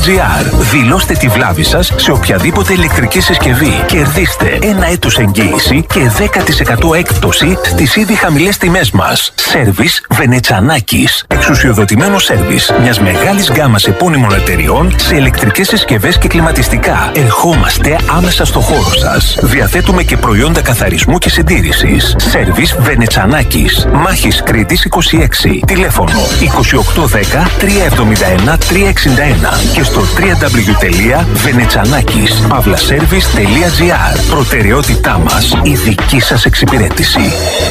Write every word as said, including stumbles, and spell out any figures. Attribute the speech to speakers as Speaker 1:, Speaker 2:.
Speaker 1: gr. Δηλώστε τη βλάβη σας σε οποιαδήποτε ηλεκτρική συσκευή. Κερδίστε ένα έτος εγγύηση και δέκα τοις εκατό έκπτωση στις ήδη χαμηλές τιμές μας. Σέρβις Βενετσανάκης. Εξουσιοδοτημένο σέρβις μιας μεγάλης γκάμας επώνυμων εταιριών σε ηλεκτρικές συσκευές και κλιματιστικά. Ερχόμαστε άμεσα στο χώρο σας. Διαθέτουμε και προϊόντα καθαρισμού και συντήρησης. Σέρβις Βενετσανάκης. Μάχης Κρήτης είκοσι έξι. Τηλέφωνο είκοσι οκτώ δέκα τριακόσια εβδομήντα ένα τριακόσια εξήντα ένα και στο double-u double-u double-u τελεία βενετσανάκης παύλα σέρβις τελεία gr. Προτεραιότητά μας, η δική σας εξυπηρέτηση.